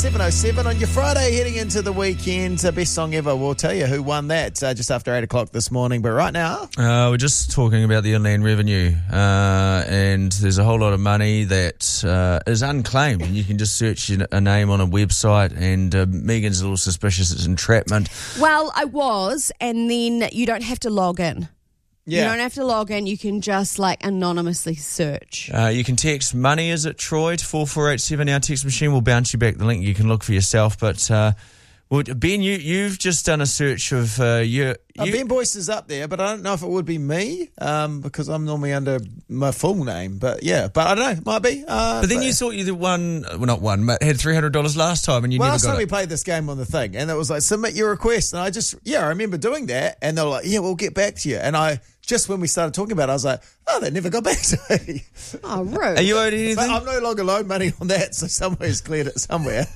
7:07 on your Friday heading into the weekend. Best song ever. We'll tell you who won that just after 8 o'clock this morning. But right now... we're just talking about the inland revenue, and there's a whole lot of money that is unclaimed. You can just search a name on a website, and Megan's a little suspicious it's entrapment. Well, I was, and then you don't have to log in. Yeah. You don't have to log in. You can just anonymously search. You can text money, is it, Troy, to 4487. Our text machine will bounce you back the link. You can look for yourself. But, Ben, you've just done a search of... Ben Boyce is up there, but I don't know if it would be me because I'm normally under my full name. But I don't know. It might be. But then you thought you won... Well, not won, but had $300 last time and you never got it. Last time we played this game on the thing, and it was like, submit your request. And I remember doing that. And they were like, we'll get back to you. And just when we started talking about it, I was like, they never got back to me. Oh, rude. Are you owed anything? But I'm no longer loan money on that, so somebody's cleared it somewhere.